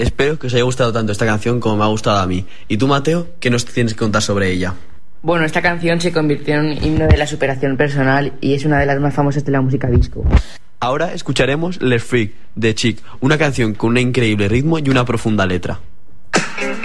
Espero que os haya gustado tanto esta canción como me ha gustado a mí. ¿Y tú, Mateo, qué nos tienes que contar sobre ella? Bueno, esta canción se convirtió en un himno de la superación personal y es una de las más famosas de la música disco. Ahora escucharemos Les Freak de Chic, una canción con un increíble ritmo y una profunda letra.